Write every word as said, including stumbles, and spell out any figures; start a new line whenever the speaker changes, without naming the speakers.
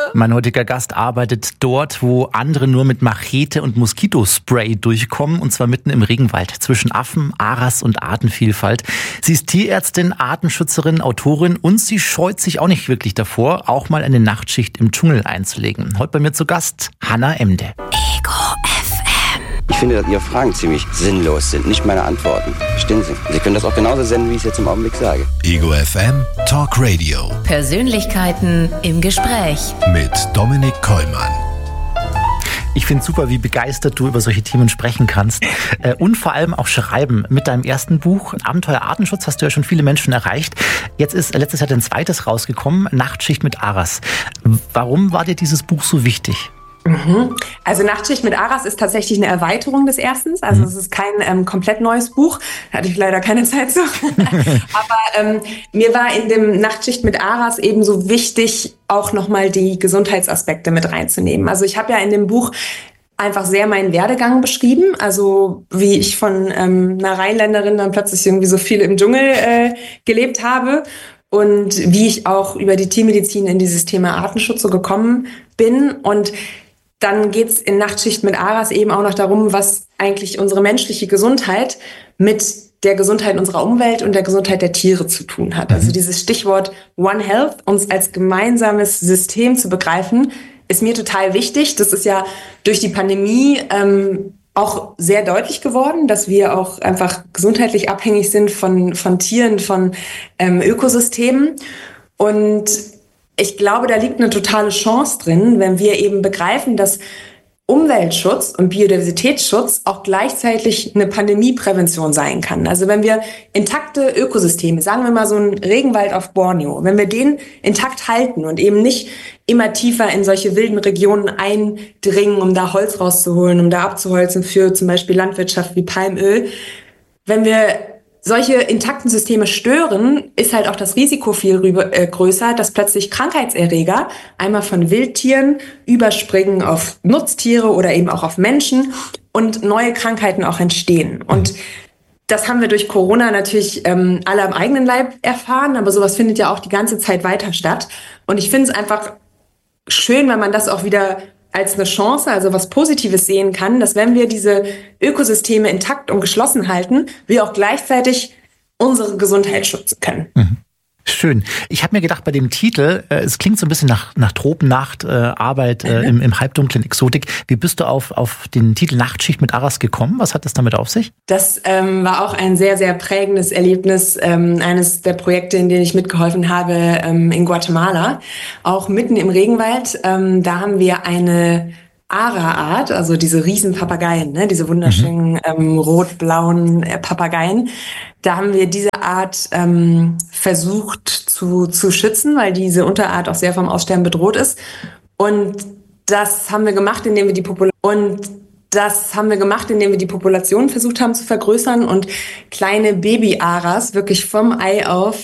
Mein heutiger Gast arbeitet dort, wo andere nur mit Machete und Moskitospray durchkommen, und zwar mitten im Regenwald zwischen Affen, Aras und Artenvielfalt. Sie ist Tierärztin, Artenschützerin, Autorin und sie scheut sich auch nicht wirklich davor, auch mal eine Nachtschicht im Dschungel einzulegen. Heute bei mir zu Gast Hanna Emde.
Ego F M.
Ich finde, dass Ihre Fragen ziemlich sinnlos sind, nicht meine Antworten. Verstehen Sie? Sie können das auch genauso senden, wie ich es jetzt im Augenblick sage.
Ego F M Talk Radio.
Persönlichkeiten im Gespräch.
Mit Dominik Kollmann.
Ich finde super, wie begeistert du über solche Themen sprechen kannst äh, und vor allem auch schreiben. Mit deinem ersten Buch Abenteuer Artenschutz hast du ja schon viele Menschen erreicht. Jetzt ist letztes Jahr dein zweites rausgekommen, Nachtschicht mit Aras. Warum war dir dieses Buch so wichtig?
Mhm. Also Nachtschicht mit Aras ist tatsächlich eine Erweiterung des ersten. Also es ist kein ähm, komplett neues Buch. Da hatte ich leider keine Zeit zu. Aber ähm, mir war in dem Nachtschicht mit Aras eben so wichtig, auch nochmal die Gesundheitsaspekte mit reinzunehmen. Also ich habe ja in dem Buch einfach sehr meinen Werdegang beschrieben. Also wie ich von ähm, einer Rheinländerin dann plötzlich irgendwie so viel im Dschungel äh, gelebt habe. Und wie ich auch über die Tiermedizin in dieses Thema Artenschutz so gekommen bin. Und dann geht's in Nachtschicht mit Aras eben auch noch darum, was eigentlich unsere menschliche Gesundheit mit der Gesundheit unserer Umwelt und der Gesundheit der Tiere zu tun hat. Also dieses Stichwort One Health, uns als gemeinsames System zu begreifen, ist mir total wichtig. Das ist ja durch die Pandemie ähm, auch sehr deutlich geworden, dass wir auch einfach gesundheitlich abhängig sind von, von Tieren, von ähm, Ökosystemen. Und ich glaube, da liegt eine totale Chance drin, wenn wir eben begreifen, dass Umweltschutz und Biodiversitätsschutz auch gleichzeitig eine Pandemieprävention sein kann. Also wenn wir intakte Ökosysteme, sagen wir mal so einen Regenwald auf Borneo, wenn wir den intakt halten und eben nicht immer tiefer in solche wilden Regionen eindringen, um da Holz rauszuholen, um da abzuholzen für zum Beispiel Landwirtschaft wie Palmöl, wenn wir solche intakten Systeme stören, ist halt auch das Risiko viel rüber, äh, größer, dass plötzlich Krankheitserreger einmal von Wildtieren überspringen auf Nutztiere oder eben auch auf Menschen und neue Krankheiten auch entstehen. Und das haben wir durch Corona natürlich ähm, alle am eigenen Leib erfahren, aber sowas findet ja auch die ganze Zeit weiter statt. Und ich finde es einfach schön, wenn man das auch wieder als eine Chance, also was Positives sehen kann, dass wenn wir diese Ökosysteme intakt und geschlossen halten, wir auch gleichzeitig unsere Gesundheit schützen können.
Mhm. Schön. Ich habe mir gedacht, bei dem Titel, äh, es klingt so ein bisschen nach, nach Tropennacht, äh, Arbeit äh, im, im halbdunklen Exotik. Wie bist du auf, auf den Titel Nachtschicht mit Aras gekommen? Was hat das damit auf sich?
Das ähm, war auch ein sehr, sehr prägendes Erlebnis. Ähm, eines der Projekte, in denen ich mitgeholfen habe ähm, in Guatemala. Auch mitten im Regenwald. Ähm, da haben wir eine Ara-Art, also diese riesen Papageien, ne, diese wunderschönen mhm. ähm, rot-blauen äh, Papageien. Da haben wir diese Art ähm, versucht zu, zu schützen, weil diese Unterart auch sehr vom Aussterben bedroht ist. Und das haben wir gemacht, indem wir die Population und das haben wir gemacht, indem wir die Population versucht haben zu vergrößern und kleine Baby-Aras wirklich vom Ei auf